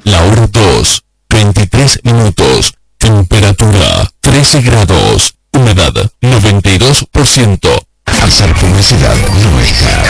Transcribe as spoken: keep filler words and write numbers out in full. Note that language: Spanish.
La hora dos, veintitrés minutos. Temperatura trece grados. Humedad noventa y dos por ciento. Hacer publicidad no está.